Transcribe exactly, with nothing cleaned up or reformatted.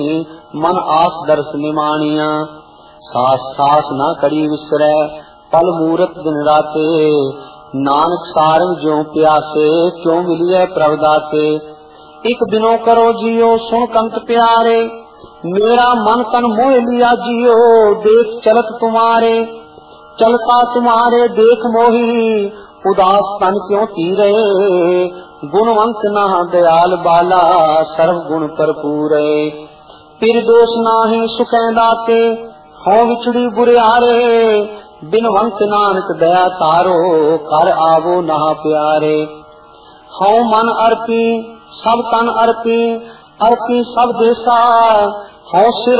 मन आस दर्श निमानिया। सास सास न करी विसरै पल मूरत दिन राते। नानक सारंग ज्यों प्यासे क्यों मिलिए प्रभ दाते। एक बिनो करो जियो सुन कंत प्यारे। मेरा मन तन मोह लिया जियो देख चलत तुम्हारे। चलता तुम्हारे देख मोही उदास तन क्यों तीरे। गुणवंत ना दयाल बाला सर्व गुण भरपूरे। फिर दोष नाहि सुख दाते हों विछड़ी बुरियारे। बिनवंत नानक दया तारो कर आवो नहा प्यारे। हों मन अर्पी सब तन अर्पी अर्पी सब देसा। हों सिर